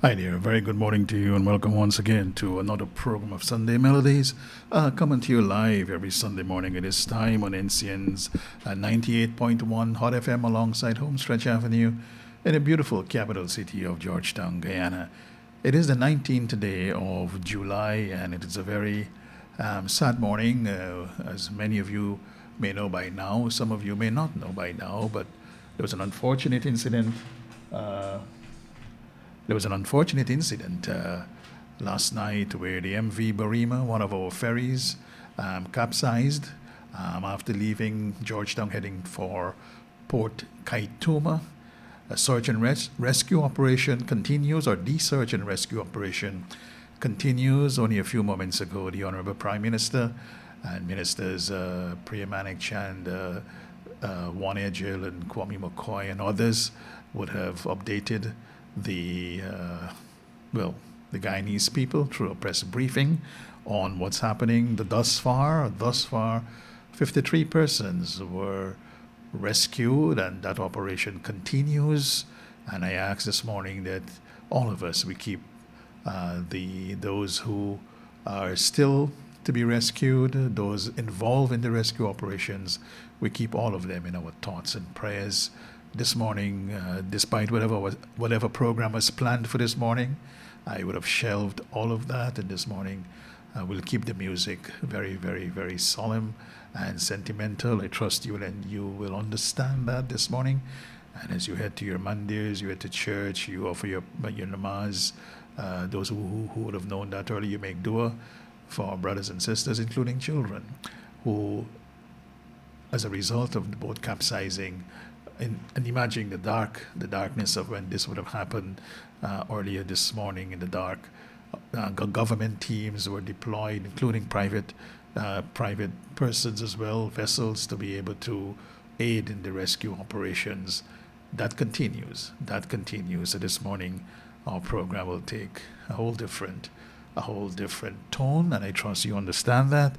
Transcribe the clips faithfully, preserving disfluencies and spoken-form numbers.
Hi there, very good morning to you, and welcome once again to another program of Sunday Melodies, uh, coming to you live every Sunday morning at this time on N C N's uh, ninety-eight point one Hot F M alongside Homestretch Avenue in the beautiful capital city of Georgetown, Guyana. It is the nineteenth day of July, and it is a very um, sad morning, uh, as many of you may know by now. Some of you may not know by now, but there was an unfortunate incident. Uh, There was an unfortunate incident uh, last night where the M V Barima, one of our ferries, um, capsized um, after leaving Georgetown heading for Port Kaituma. A search and res- rescue operation continues, or the search and rescue operation continues. Only a few moments ago, the Honorable Prime Minister and Ministers uh, Priya Manik Chand, uh, uh, Juan Ejil, and Kwame McCoy, and others would have updated the uh, well the Guyanese people through a press briefing on what's happening. The thus far, thus far, fifty-three persons were rescued, and that operation continues. And I asked this morning that all of us we keep uh, the those who are still to be rescued, those involved in the rescue operations, we keep all of them in our thoughts and prayers. This morning, uh, despite whatever was, whatever program was planned for this morning, I would have shelved all of that. And this morning, uh, we'll keep the music very, very, very solemn and sentimental. I trust you and you will understand that this morning. And as you head to your mandirs, you head to church, you offer your your namaz. Uh, those who, who who would have known that earlier, you make dua for our brothers and sisters, including children, who, as a result of the boat capsizing, and, and imagining the dark, the darkness of when this would have happened uh, earlier this morning in the dark. Uh, government teams were deployed, including private, uh, private persons as well, vessels to be able to aid in the rescue operations. That continues. That continues. So this morning, our program will take a whole different, a whole different tone, and I trust you understand that,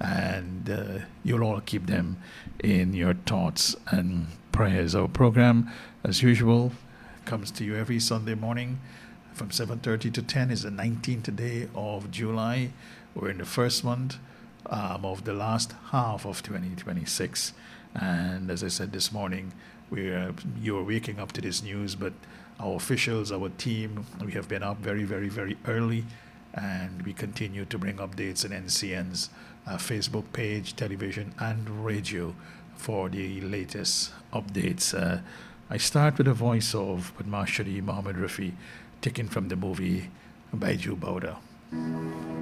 and uh, you'll all keep them in your thoughts and prayers. Our program, as usual, comes to you every Sunday morning from seven thirty to ten. Is the nineteenth day of July. We're in the first month um, of the last half of twenty twenty-six, and as I said this morning, we're you're waking up to this news, but our officials, our team, we have been up very, very, very early, and we continue to bring updates on N C N's uh, Facebook page, television, and radio for the latest updates. Uh, I start with the voice of Padmashri Mohammed Rafi, taken from the movie Baiju Bauda.